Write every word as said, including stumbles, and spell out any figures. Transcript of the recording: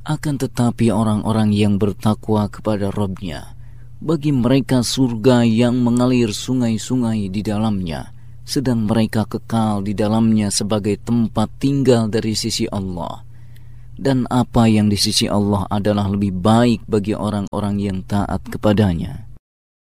Akan tetapi orang-orang yang bertakwa kepada Rabb-Nya, bagi mereka surga yang mengalir sungai-sungai di dalamnya, sedang mereka kekal di dalamnya sebagai tempat tinggal dari sisi Allah. Dan apa yang di sisi Allah adalah lebih baik bagi orang-orang yang taat kepadanya.